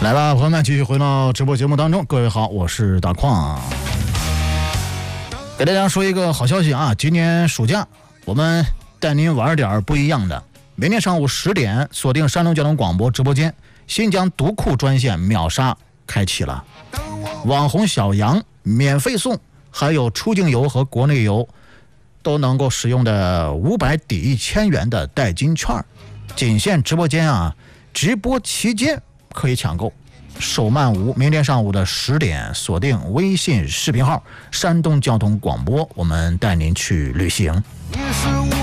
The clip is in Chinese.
来吧，朋友们，继续回到直播节目当中。各位好，我是大矿。给大家说一个好消息啊，今年暑假我们带您玩点不一样的。明天上午10点，锁定山东交通广播直播间，新疆独库专线秒杀开启了，网红小杨免费送，还有出境游和国内游都能够使用的500抵1000元的代金券，仅限直播间啊，直播期间可以抢购。手慢无，明天上午的10点，锁定微信视频号山东交通广播，我们带您去旅行。